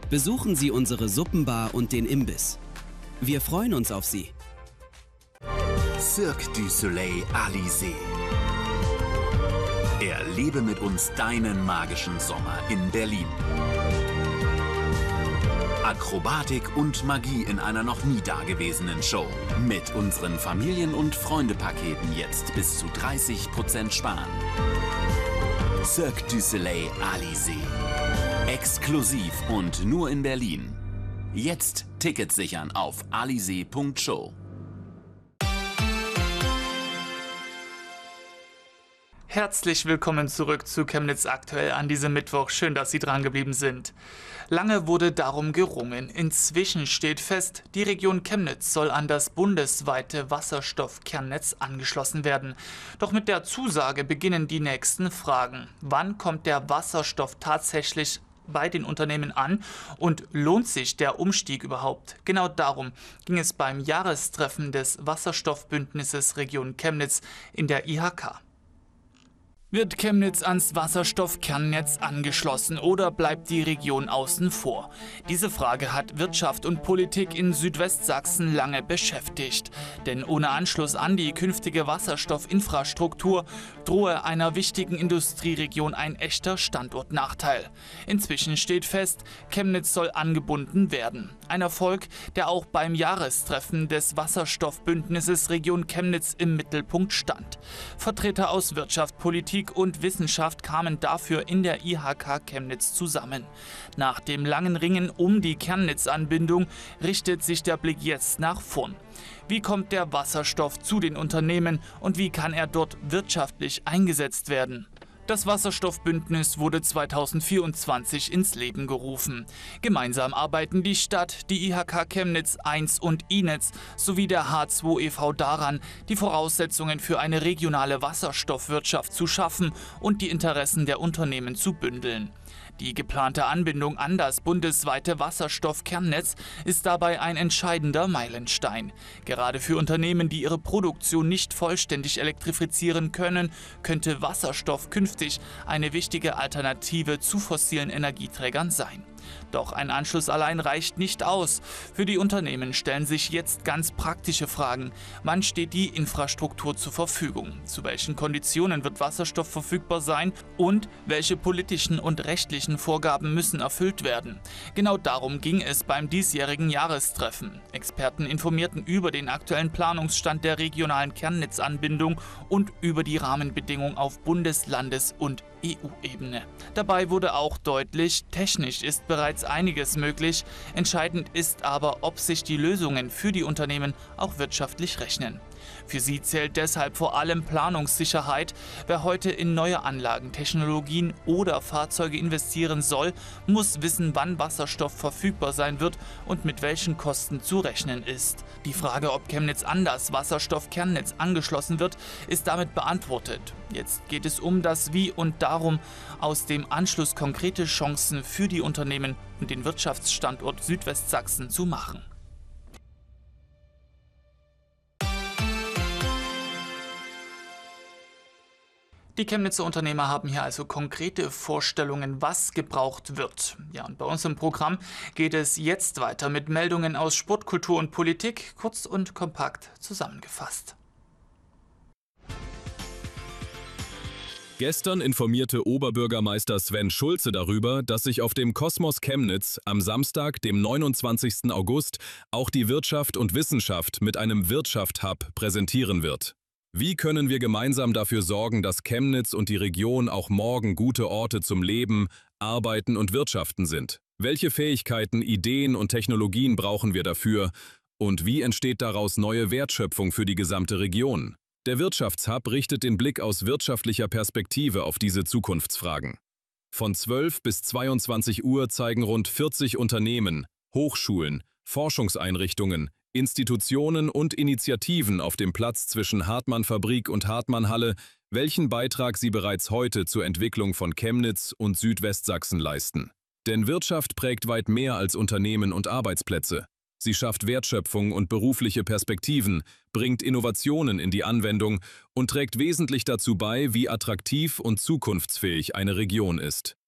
Besuchen Sie unsere Suppenbar und den Imbiss. Wir freuen uns auf Sie. Cirque du Soleil Alizé. Erlebe mit uns deinen magischen Sommer in Berlin. Akrobatik und Magie in einer noch nie dagewesenen Show. Mit unseren Familien- und Freunde-Paketen jetzt bis zu 30% sparen. Cirque du Soleil Alizé. Exklusiv und nur in Berlin. Jetzt Tickets sichern auf alizé.show. Herzlich willkommen zurück zu Chemnitz aktuell an diesem Mittwoch. Schön, dass Sie dran geblieben sind. Lange wurde darum gerungen. Inzwischen steht fest, die Region Chemnitz soll an das bundesweite Wasserstoffkernnetz angeschlossen werden. Doch mit der Zusage beginnen die nächsten Fragen. Wann kommt der Wasserstoff tatsächlich bei den Unternehmen an und lohnt sich der Umstieg überhaupt? Genau darum ging es beim Jahrestreffen des Wasserstoffbündnisses Region Chemnitz in der IHK. Wird Chemnitz ans Wasserstoffkernnetz angeschlossen oder bleibt die Region außen vor? Diese Frage hat Wirtschaft und Politik in Südwestsachsen lange beschäftigt. Denn ohne Anschluss an die künftige Wasserstoffinfrastruktur drohe einer wichtigen Industrieregion ein echter Standortnachteil. Inzwischen steht fest, Chemnitz soll angebunden werden. Ein Erfolg, der auch beim Jahrestreffen des Wasserstoffbündnisses Region Chemnitz im Mittelpunkt stand. Vertreter aus Wirtschaft, Politik und Wissenschaft kamen dafür in der IHK Chemnitz zusammen. Nach dem langen Ringen um die Kernnetzanbindung richtet sich der Blick jetzt nach vorn. Wie kommt der Wasserstoff zu den Unternehmen und wie kann er dort wirtschaftlich eingesetzt werden? Das Wasserstoffbündnis wurde 2024 ins Leben gerufen. Gemeinsam arbeiten die Stadt, die IHK Chemnitz 1 und INETZ sowie der H2 e.V. daran, die Voraussetzungen für eine regionale Wasserstoffwirtschaft zu schaffen und die Interessen der Unternehmen zu bündeln. Die geplante Anbindung an das bundesweite Wasserstoffkernnetz ist dabei ein entscheidender Meilenstein. Gerade für Unternehmen, die ihre Produktion nicht vollständig elektrifizieren können, könnte Wasserstoff künftig eine wichtige Alternative zu fossilen Energieträgern sein. Doch ein Anschluss allein reicht nicht aus. Für die Unternehmen stellen sich jetzt ganz praktische Fragen. Wann steht die Infrastruktur zur Verfügung? Zu welchen Konditionen wird Wasserstoff verfügbar sein? Und welche politischen und rechtlichen Vorgaben müssen erfüllt werden? Genau darum ging es beim diesjährigen Jahrestreffen. Experten informierten über den aktuellen Planungsstand der regionalen Kernnetzanbindung und über die Rahmenbedingungen auf Bundes-, Landes- und EU-Ebene. Dabei wurde auch deutlich, technisch ist bereits einiges möglich. Entscheidend ist aber, ob sich die Lösungen für die Unternehmen auch wirtschaftlich rechnen. Für sie zählt deshalb vor allem Planungssicherheit. Wer heute in neue Anlagen, Technologien oder Fahrzeuge investieren soll, muss wissen, wann Wasserstoff verfügbar sein wird und mit welchen Kosten zu rechnen ist. Die Frage, ob Chemnitz an das Wasserstoffkernnetz angeschlossen wird, ist damit beantwortet. Jetzt geht es um das Wie und darum, aus dem Anschluss konkrete Chancen für die Unternehmen und den Wirtschaftsstandort Südwestsachsen zu machen. Die Chemnitzer Unternehmer haben hier also konkrete Vorstellungen, was gebraucht wird. Ja, und bei uns im Programm geht es jetzt weiter mit Meldungen aus Sport, Kultur und Politik, kurz und kompakt zusammengefasst. Gestern informierte Oberbürgermeister Sven Schulze darüber, dass sich auf dem Kosmos Chemnitz am Samstag, dem 29. August, auch die Wirtschaft und Wissenschaft mit einem Wirtschaft-Hub präsentieren wird. Wie können wir gemeinsam dafür sorgen, dass Chemnitz und die Region auch morgen gute Orte zum Leben, Arbeiten und Wirtschaften sind? Welche Fähigkeiten, Ideen und Technologien brauchen wir dafür? Und wie entsteht daraus neue Wertschöpfung für die gesamte Region? Der Wirtschaftshub richtet den Blick aus wirtschaftlicher Perspektive auf diese Zukunftsfragen. Von 12 bis 22 Uhr zeigen rund 40 Unternehmen, Hochschulen, Forschungseinrichtungen, Institutionen und Initiativen auf dem Platz zwischen Hartmann-Fabrik und Hartmann-Halle, welchen Beitrag sie bereits heute zur Entwicklung von Chemnitz und Südwestsachsen leisten. Denn Wirtschaft prägt weit mehr als Unternehmen und Arbeitsplätze. Sie schafft Wertschöpfung und berufliche Perspektiven, bringt Innovationen in die Anwendung und trägt wesentlich dazu bei, wie attraktiv und zukunftsfähig eine Region ist.